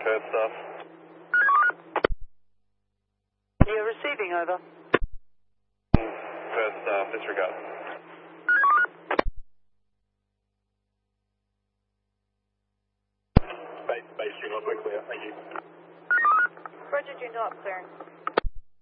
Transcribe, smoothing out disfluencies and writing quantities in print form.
First staff. You're receiving, over. First staff, disregard. Base, Juno, we're clear. Thank you. Roger, Juno, up clearing.